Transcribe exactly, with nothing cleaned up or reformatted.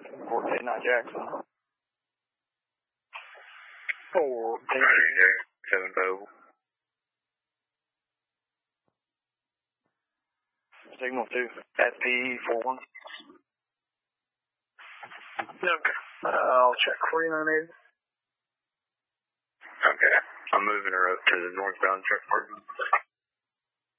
fourteen nine Jackson. fourteen seven Bow. Signal two, S P four one. Okay. Uh, I'll check for you, nine eight. Okay. I'm moving her up to the northbound truck parking.